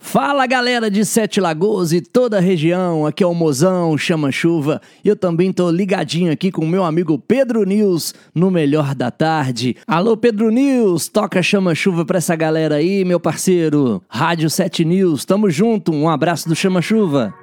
Fala galera de Sete Lagoas e toda a região, aqui é o Mozão, Chama Chuva. Eu também tô ligadinho aqui com o meu amigo Pedro News no Melhor da Tarde. Alô Pedro News, toca Chama Chuva pra essa galera aí, meu parceiro. Rádio 7 News, tamo junto, um abraço do Chama Chuva.